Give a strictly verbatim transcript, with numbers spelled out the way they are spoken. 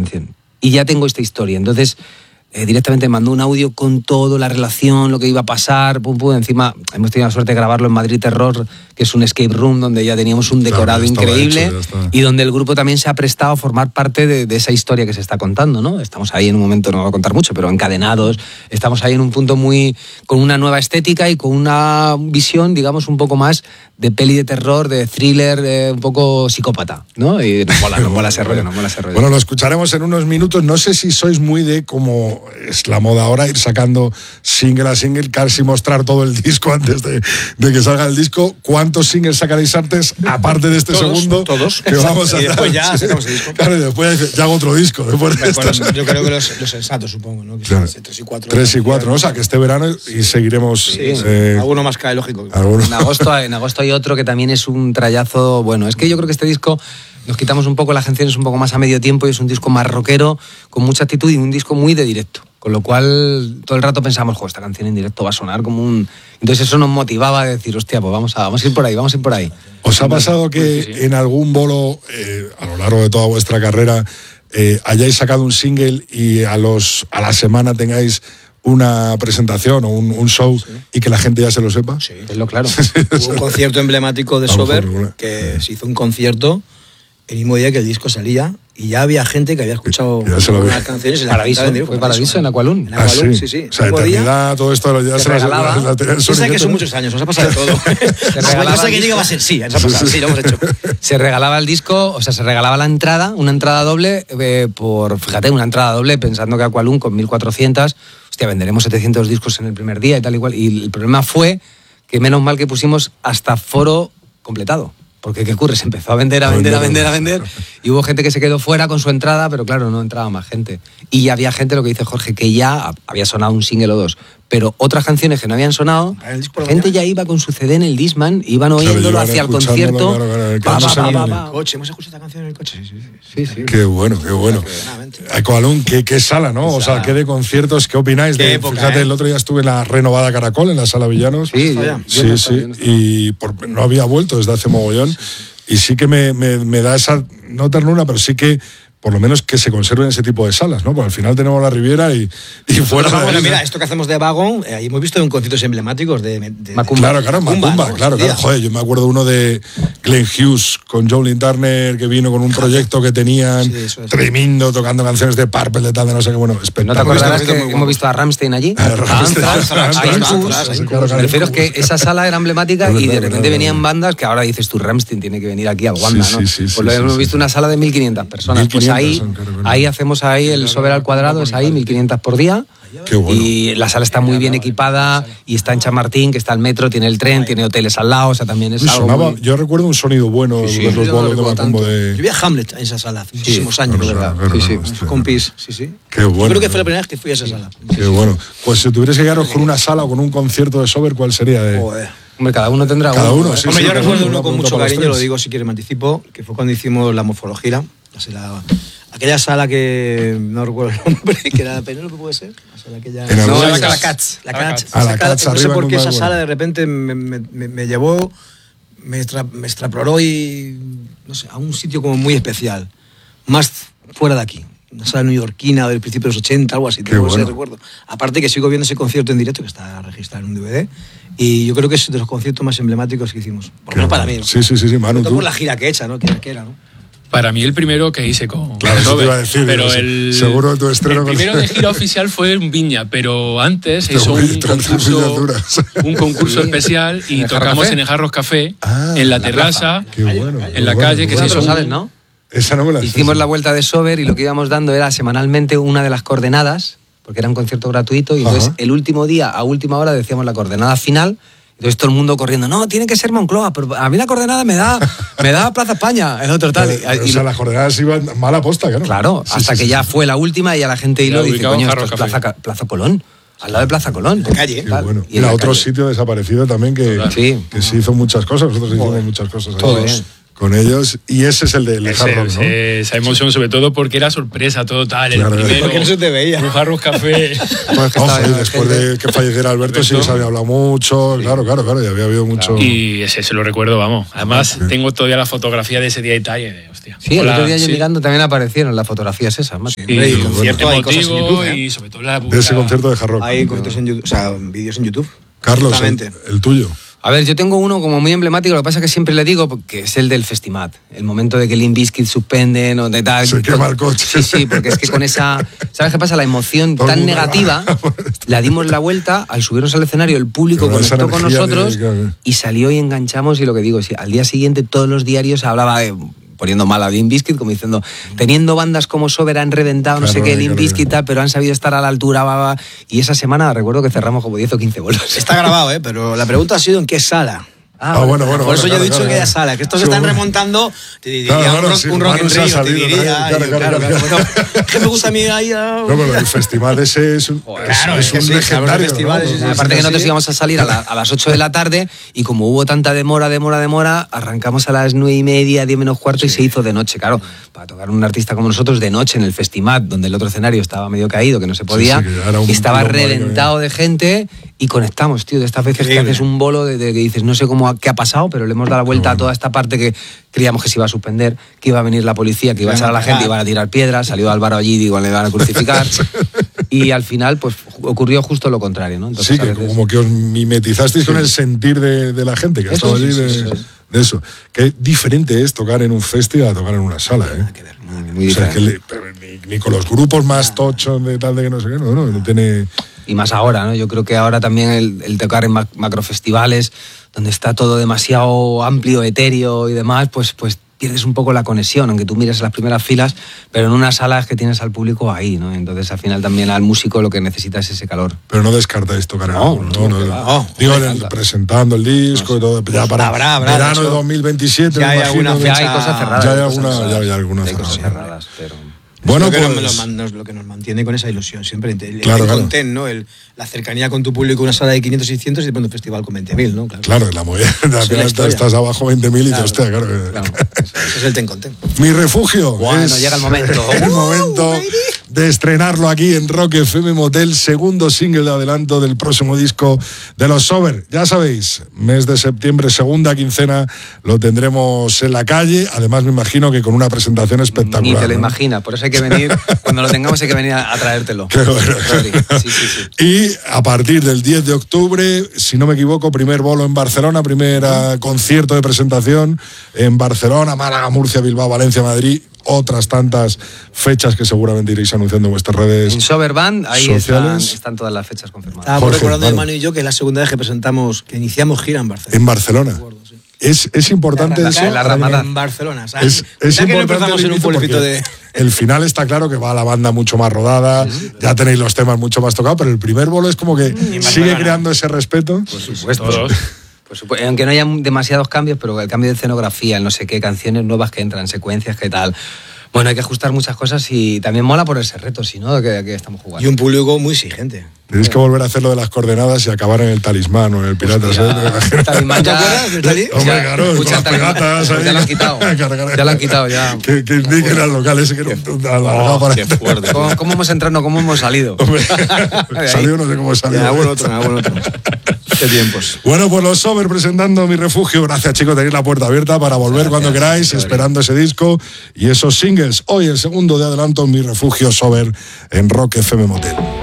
canción. Y ya tengo esta historia. Entonces, eh, directamente mandó un audio con todo, la relación, lo que iba a pasar, pum, pum. Encima, hemos tenido la suerte de grabarlo en Madrid Terror, que es un escape room donde ya teníamos un decorado claro, increíble hecho, y donde el grupo también se ha prestado a formar parte de, de esa historia que se está contando, ¿no? Estamos ahí en un momento, no voy a contar mucho, pero encadenados, estamos ahí en un punto muy, con una nueva estética y con una visión, digamos, un poco más de peli de terror, de thriller, de un poco psicópata, ¿no? Y nos mola, nos mola ese rollo, nos mola ese rollo. Bueno, lo escucharemos en unos minutos. No sé si sois muy de, como es la moda ahora, ir sacando single a single, casi mostrar todo el disco antes de, de que salga el disco. ¿Cuántos singles sacaréis antes, aparte de este todos, segundo? Todos. Que vamos a y después ya sacamos el disco. Claro, y después ya hago otro disco. Después de bueno, esto. Yo creo que los, los sensatos, supongo, ¿no? Que claro. Tres y cuatro. Tres y cuatro, ¿no? O sea, que este verano y seguiremos... Sí, eh, alguno más cae, lógico. ¿alguno? En agosto, en agosto hay otro que también es un trayazo. Bueno, es que yo creo que este disco nos quitamos un poco las canciones un poco más a medio tiempo y es un disco más rockero, con mucha actitud y un disco muy de directo. Con lo cual, todo el rato pensamos, jo, esta canción en directo va a sonar como un... Entonces eso nos motivaba a decir, hostia, pues vamos a, vamos a ir por ahí, vamos a ir por ahí. ¿Os ha pasado que sí, sí. en algún bolo, eh, a lo largo de toda vuestra carrera, eh, hayáis sacado un single y a, los, a la semana tengáis una presentación o un, un show sí. y que la gente ya se lo sepa? Sí, es lo claro. Hubo un concierto emblemático de Sober, que se hizo un concierto el mismo día que el disco salía y ya había gente que había escuchado las canciones en la Paraíso, en fue Paraíso, en Aqualun. En Aqualun, ah, sí, sí. O sea, eternidad, todo esto ya se, se regalaba. La, la, la, la piensa que son muchos años, nos ha pasado de todo. Se regalaba no sé que llega a ser sí, nos ha pasado, sí, lo hemos hecho. Se regalaba el disco, o sea, se regalaba la entrada, una entrada doble, eh, por, fíjate, una entrada doble, pensando que Aqualun con mil cuatrocientos, hostia, venderemos setecientos discos en el primer día y tal igual. Y el problema fue que menos mal que pusimos hasta foro completado. Porque, ¿qué ocurre? Se empezó a vender, a vender, a vender, a vender, y hubo gente que se quedó fuera con su entrada, pero claro, no entraba más gente. Y ya había gente, lo que dice Jorge, que ya había sonado un single o dos, pero otras canciones que no habían sonado, la gente ya iba con su C D en el Discman, iban oyéndolo claro, hacia el concierto. Claro, claro, va, va, va, va, va. Coche, hemos escuchado esta canción en el coche. Sí, sí, sí. sí. Qué bueno, qué bueno. Aqualun, qué, qué sala, ¿no? O sea, qué de conciertos, ¿qué opináis? Qué de, época, fíjate, ¿eh? el otro día estuve en la renovada Caracol, en la Sala Villanos. Sí, sí, sí. Y por, no había vuelto desde hace mogollón. Sí. Y sí que me, me, me da esa, no ternura, pero sí que por lo menos que se conserven ese tipo de salas, ¿no? Porque al final tenemos la Riviera y, y fuera no, de bueno, ahí, mira, ¿no? esto que hacemos de Vagón, eh, ahí hemos visto en conciertos emblemáticos de, de Macumba. Claro, claro, Macumba, Macumba, ¿no? claro, claro. Joder, yo me acuerdo uno de Glenn Hughes con Jolene Turner, que vino con un proyecto que tenían sí, eso es. tremendo, tocando canciones de Purple, de tal, de no sé qué, bueno, espectacular. ¿No te acordarás que hemos bueno. visto a Rammstein allí? A Rammstein. Me refiero es que esa sala era emblemática y de repente venían bandas que ahora dices tú, Rammstein tiene que venir aquí al Wanda, ¿no? Pues lo hemos visto una sala de mil quinientas personas, pues ahí ahí hacemos ahí el Sober al cuadrado, es ahí, mil quinientos por día. Qué bueno. Y la sala está muy bien equipada y está en Chamartín, que está el metro, tiene el tren, tiene hoteles al lado, o sea, también es Uy, algo sonaba, muy... Yo recuerdo un sonido bueno sí, sí, de los bolos de Macumba de... Yo vi a Hamlet en esa sala hace sí, muchísimos años, claro, ¿verdad? Claro, sí, sí, hostia, compis, sí, sí. Qué bueno. Yo creo que fue la primera vez que fui a esa sala. Qué sí, bueno. Pues si tuvieras que quedaros con una sala o con un concierto de Sober, ¿cuál sería? De... Joder. Hombre, cada uno tendrá cada uno. uno sí, Hombre, sí, yo recuerdo uno, uno con mucho cariño, tres. Lo digo si quiere me anticipo, que fue cuando hicimos la morfología. La, aquella sala que no recuerdo el nombre, que era Penélope, puede ser. La sala aquella... No, la, la Cats. La Cats. A la Cats. No sé por qué esa sala de repente me, me, me, me llevó, me, extra, me extrapoló y no sé, a un sitio como muy especial, más fuera de aquí. Una sala neoyorquina del principio de los ochenta, algo así, tengo bueno. ese recuerdo. Aparte que sigo viendo ese concierto en directo que está registrado en un D V D y yo creo que es de los conciertos más emblemáticos que hicimos. Por lo menos para mí. ¿no? Sí, sí, sí, sí, Manu. Por la gira que he hecho, ¿no? Que era, que era, ¿no? Para mí el primero que hice con claro, Sober, te iba a decir, pero sí, el, seguro tu estreno el primero con... de gira oficial fue en Viña, pero antes se hizo un concurso, un concurso especial y tocamos en el Jarros Café, ah, en la terraza, qué bueno, en la bueno, calle, que bueno, se hizo sabes, un... ¿no? Esa no me la Hicimos sé, la vuelta de Sober y lo que íbamos dando era semanalmente una de las coordenadas, porque era un concierto gratuito, y entonces Ajá. el último día, a última hora, decíamos la coordenada final. Entonces todo el mundo corriendo, no, tiene que ser Moncloa, pero a mí la coordenada me da, me da Plaza España, el otro tal. Pero, y, o sea, las coordenadas iban mala posta, claro. Claro, sí, hasta sí, que sí, ya sí. fue la última y a la gente hilo y dice, coño, esto es Plaza, Plaza Colón. Al lado de Plaza Colón. De calle. Qué bueno. Y era otro calle. Sitio desaparecido también que, sí. que se hizo muchas cosas, nosotros hicimos Joder. muchas cosas. Ahí. Todos. Con ellos, y ese es el de Hard Rock, ¿no? Esa emoción, sobre todo porque era sorpresa todo tal, el claro, primero. Porque no se te veía. Un Jarros Café. Pues que Ojo, después de que falleciera Alberto, Alberto, sí se había hablado mucho, sí. claro, claro, claro, y había habido mucho... Claro. Y ese se lo recuerdo, vamos. Además, sí. tengo todavía la fotografía de ese día y talle, de hostia. Sí, el Hola, otro día yo sí. mirando también aparecieron las fotografías esas, macho. Y, Hombre, y concierto hay cosas en emotivo YouTube, ¿eh? y sobre todo la De ese la- concierto de Hard Rock. Hay conciertos en YouTube, o sea, vídeos en YouTube. Carlos, el, Exactamente. el tuyo. A ver, yo tengo uno como muy emblemático, lo que pasa es que siempre le digo que es el del Festimat. El momento de que Limp Bizkit suspenden o de tal. Se quema el coche. Sí, sí, porque es que con esa... ¿Sabes qué pasa? La emoción Todo el tan mundo negativa, va. la dimos la vuelta, al subirnos al escenario el público Pero esa conectó con energía nosotros de- claro. y salió y enganchamos y lo que digo, sí, al día siguiente todos los diarios hablaba de... poniendo mal a Limp Bizkit, como diciendo, teniendo bandas como Sober han reventado, no Claro, sé qué, claro, Limp claro. Bizkit tal, pero han sabido estar a la altura, va, va. Y esa semana recuerdo que cerramos como diez o quince bolos. Está grabado, ¿eh? Pero la pregunta ha sido en qué sala. Ah, bueno, bueno. Por eso bueno, yo he claro, dicho que claro. ya sala, que estos Sí, están bueno. remontando, te diría Claro, un claro, rock, sí, un rock en Manu se ha Río, te salido, diría, claro, y claro, claro, claro. claro, bueno, es que me gusta a mí ahí, ah, No, pero el festival ese es un, Claro, es, es que un sí, legendario. claro, los festivales, ¿no? sí, sí, Aparte que sí, nosotros sí. íbamos a salir a, la- a las ocho de la tarde y como hubo tanta demora, demora, demora, arrancamos a las nueve y media, diez menos cuarto y se hizo de noche. Claro, para tocar un artista como nosotros de noche en el Festimat, donde el otro escenario estaba medio caído, que no se podía, sí, que ya era un y estaba quilombo ahí, reventado de gente y conectamos, tío, de estas veces Increíble. que haces un bolo de, de que dices, no sé cómo ha- qué ha pasado, pero le hemos dado la vuelta a toda esta parte que creíamos que se iba a suspender, que iba a venir la policía, que iba a echar a la gente, iban a tirar piedras, salió Álvaro allí, digo, le iban a crucificar. Y al final, pues ocurrió justo lo contrario, ¿no? Entonces, Sí, a que veces- como que os mimetizasteis con el sentir de, de la gente que ha Eso estado es, allí sí, de, sí, eso es. de eso. Qué diferente es tocar en un festival a tocar en una sala, ¿eh? muy, muy O sea, es que diferente. le- pero ni, ni con los grupos más tochos de tal de que no sé qué, no, no, no tiene... Y más ahora, ¿no? Yo creo que ahora también el, el tocar en mac- macrofestivales, donde está todo demasiado amplio, etéreo y demás, pues, pues pierdes un poco la conexión, aunque tú mires las primeras filas, pero en una sala es que tienes al público ahí, ¿no? Entonces al final también al músico lo que necesita es ese calor. Pero no descartáis tocar en No, algún, no, no, que no. va. No, digo, Me en el- encanta. presentando el disco y todo, ya para Habrá, habrá, verano de de hecho, dos mil veintisiete, ya me hay imagino. alguna que- Ya fecha- hay cosas cerradas. Ya hay cosas alguna- cerradas. ya hay alguna Hay cosas cerrada. cerradas, pero... Bueno, es lo que, pues... nos, nos- lo que nos mantiene con esa ilusión siempre. El, el Claro, claro. content, ¿no? El, la cercanía con tu público, una sala de quinientos, seiscientos y de pronto un festival con veinte mil, ¿no? Claro. Claro, la movida, al la final historia. estás abajo veinte mil y Claro, te hostia, claro. que- Claro. Ese es el ten content. Mi refugio. Bueno, es llega el momento. El momento de estrenarlo aquí en Rock F M Motel, segundo single de adelanto del próximo disco de los Sober. Ya sabéis, mes de septiembre, segunda quincena, lo tendremos en la calle. Además, me imagino que con una presentación espectacular. Ni te lo ¿no? imaginas, por eso hay que venir, cuando lo tengamos hay que venir a, a traértelo. Qué bueno. Rodri. Sí, sí, sí. Y a partir del diez de octubre, si no me equivoco, primer bolo en Barcelona, primer uh, concierto de presentación en Barcelona, Málaga, Murcia, Bilbao, Valencia, Madrid, otras tantas fechas que seguramente iréis anunciando en vuestras redes En Sober Band, ahí están, sociales. están todas las fechas confirmadas. Estábamos Jorge, recordando de vale. Manu y yo que es la segunda vez que presentamos, que iniciamos gira en Barcelona. En Barcelona. Es, es importante La- eso. la- la ramada. En Barcelona. O sea, Es, es ya que no importante empezamos el en un inicio pueblecito porque de... el final está claro que va la banda mucho más rodada, ya tenéis los temas mucho más tocados, pero el primer bolo es como que sigue Barcelona. creando ese respeto. Por supuesto. Todos. Por supuesto. Aunque no haya demasiados cambios, pero el cambio de escenografía, el no sé qué, canciones nuevas que entran, secuencias, qué tal. Bueno, hay que ajustar muchas cosas y también mola por ese reto, si no, que, que estamos jugando. Y un público muy exigente. Tenéis que volver a hacer lo de las coordenadas y acabar en el talismán o en el pirata. ¿sabes? El Talismán ¿Te ya- acuerdas del Tali? Hombre, Ya, claro, escucha, con las el Talismán. pegatas ahí. Ya lo han quitado. Cargar. Ya lo han quitado, ya. Que, que indiquen al local ese que era un alargado para qué fuerte. ¿Cómo, cómo hemos entrado? No, ¿cómo hemos salido? Hombre, ahí. salió, no sé cómo salió. Me hago el otro, me hago el otro. Qué tiempos. Bueno, pues los Sober presentando Mi Refugio. Gracias, chicos, tenéis la puerta abierta para volver cuando queráis, esperando ese disco y esos singles. Hoy el segundo de adelanto, Mi Refugio Sober en Rock F M Motel.